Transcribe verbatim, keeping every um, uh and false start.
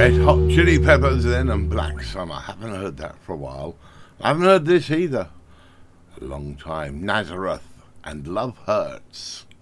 Red Hot Chili Peppers then and Black Summer. Haven't heard that for a while. I haven't heard this either. A long time. Nazareth and Love Hurts.